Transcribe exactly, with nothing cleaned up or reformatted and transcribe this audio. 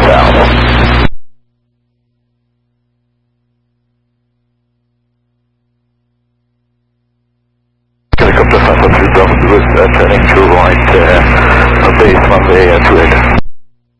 south. Helicopter five four three Bravo, uh, turning to right, uh, base runway uh, two eight.